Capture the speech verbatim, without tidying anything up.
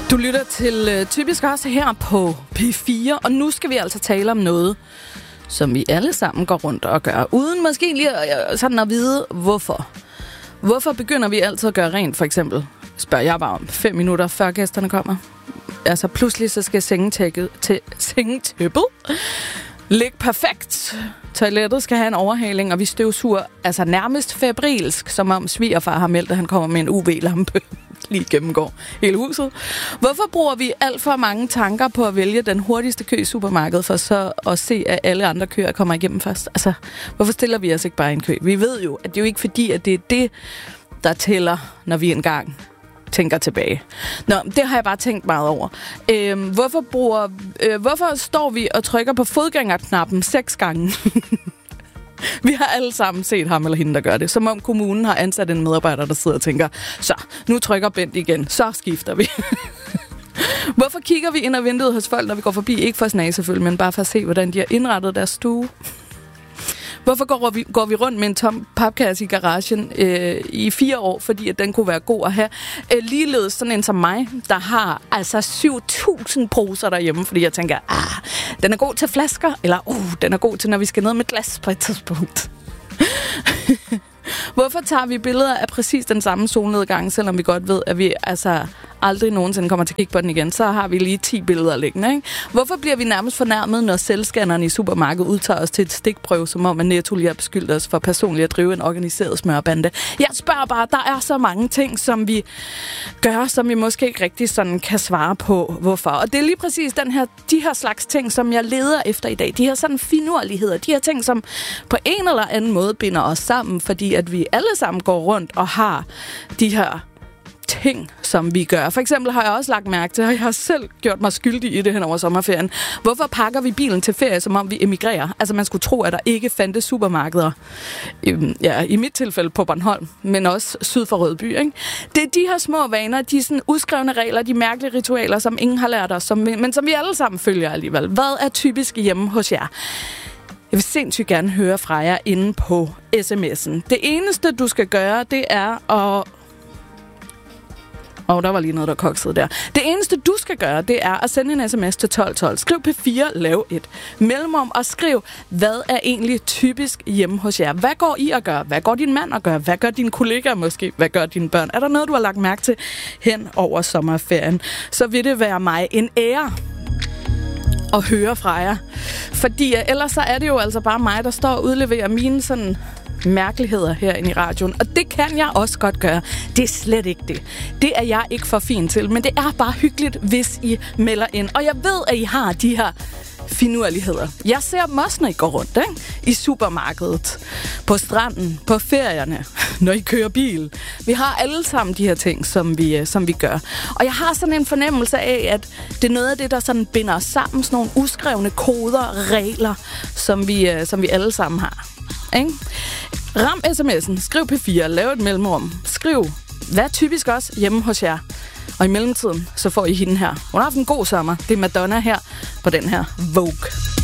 Du lytter til uh, Typisk også her på P fire, og nu skal vi altså tale om noget, som vi alle sammen går rundt og gør, uden måske lige uh, sådan at vide, hvorfor. Hvorfor begynder vi altid at gøre rent, for eksempel? Spørger jeg bare om fem minutter, før gæsterne kommer. Altså pludselig så skal sengetæppet til sengetæppet ligge perfekt. Toilettet skal have en overhaling, og vi støvsuger altså nærmest febrilsk, som om svigerfar har meldt, at han kommer med en U V-lampe lige gennemgår hele huset. Hvorfor bruger vi alt for mange tanker på at vælge den hurtigste kø i supermarkedet, for så at se, at alle andre køer kommer igennem først? Altså, hvorfor stiller vi os ikke bare i en kø? Vi ved jo, at det er jo ikke fordi, at det er det, der tæller, når vi engang tænker tilbage. Nå, det har jeg bare tænkt meget over. Øhm, hvorfor, bruger, øh, hvorfor står vi og trykker på fodgængerknappen seks gange? Vi har alle sammen set ham eller hende, der gør det. Som om kommunen har ansat en medarbejder, der sidder og tænker, så, nu trykker Bent igen, så skifter vi. Hvorfor kigger vi ind ad vinduet hos folk, når vi går forbi? Ikke for at snage selvfølgelig, men bare for at se, hvordan de har indrettet deres stue. Hvorfor går vi, går vi rundt med en tom papkasse i garagen øh, i fire år, fordi at den kunne være god at have? Øh, ligeledes sådan en som mig, der har altså syv tusind poser derhjemme, fordi jeg tænker, ah, den er god til flasker, eller uh, den er god til, når vi skal ned med glas på et tidspunkt. Hvorfor tager vi billeder af præcis den samme solnedgang, selvom vi godt ved, at vi altså aldrig nogensinde kommer til at kigge på den igen? Så har vi lige ti billeder liggende, ikke? Hvorfor bliver vi nærmest fornærmet, når selvscannerne i supermarkedet udtager os til et stikprøve, som om at Netto lige har beskyldt os for personligt at drive en organiseret smørbande? Jeg spørger bare, der er så mange ting, som vi gør, som vi måske ikke rigtig sådan kan svare på, hvorfor. Og det er lige præcis den her, de her slags ting, som jeg leder efter i dag. De her sådan finurligheder, de her ting, som på en eller anden måde binder os sammen, fordi at vi alle sammen går rundt og har de her ting, som vi gør. For eksempel har jeg også lagt mærke til, og jeg har selv gjort mig skyldig i det hen over sommerferien. Hvorfor pakker vi bilen til ferie, som om vi emigrerer? Altså man skulle tro, at der ikke fandtes supermarkeder. Ja, i mit tilfælde på Bornholm, men også syd for Rødby, ikke? Det er de her små vaner, de sådan udskrevne regler, de mærkelige ritualer, som ingen har lært os, som, men som vi alle sammen følger alligevel. Hvad er typisk hjemme hos jer? Jeg vil sindssygt gerne høre fra jer inde på sms'en. Det eneste, du skal gøre, det er at... Åh, oh, der var lige noget, der koksede der. Det eneste, du skal gøre, det er at sende en sms til tolv tolv. Skriv P fire, lav et mellemrum og skriv, hvad er egentlig typisk hjemme hos jer? Hvad går I at gøre? Hvad går din mand at gøre? Hvad gør dine kollegaer måske? Hvad gør dine børn? Er der noget, du har lagt mærke til hen over sommerferien? Så vil det være mig en ære at høre fra jer. Fordi ellers så er det jo altså bare mig, der står og udleverer mine sådan mærkeligheder herinde i radioen. Og det kan jeg også godt gøre. Det er slet ikke det. Det er jeg ikke for fin til. Men det er bare hyggeligt, hvis I melder ind. Og jeg ved, at I har de her finurligheder. Jeg ser dem også, når I går rundt, ikke? I supermarkedet, på stranden, på ferierne, når I kører bil. Vi har alle sammen de her ting, som vi, som vi gør. Og jeg har sådan en fornemmelse af, at det er noget af det, der sådan binder os sammen. Sådan nogle uskrevne koder, regler, som vi, som vi alle sammen har. Ikke? Ram sms'en, skriv P fire, lav et mellemrum, skriv, hvad er typisk også hjemme hos jer? Og i mellemtiden, så får I hende her. Hun har haft en god sommer. Det er Madonna her på den her Vogue.